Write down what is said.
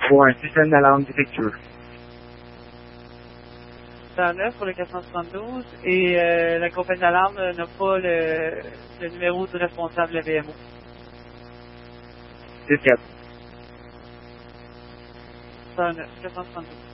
pour un système d'alarme défectueux. 109 pour le 472 et la compagnie d'alarme n'a pas le numéro du responsable de la VMO. 6-4. 109, 472.